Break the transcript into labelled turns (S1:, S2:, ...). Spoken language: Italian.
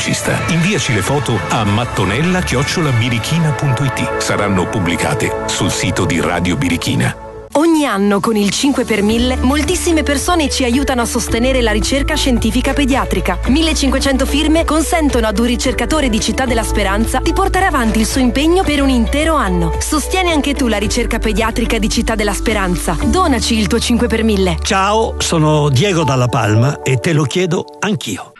S1: farmacista. Inviaci le foto a mattonella@birichina.it. Saranno pubblicate sul sito di Radio Birichina.
S2: Ogni anno con il 5 per 1000 moltissime persone ci aiutano a sostenere la ricerca scientifica pediatrica. 1500 firme consentono ad un ricercatore di Città della Speranza di portare avanti il suo impegno per un intero anno. Sostieni anche tu la ricerca pediatrica di Città della Speranza. Donaci il tuo 5 per 1000.
S3: Ciao, sono Diego Dalla Palma e te lo chiedo anch'io.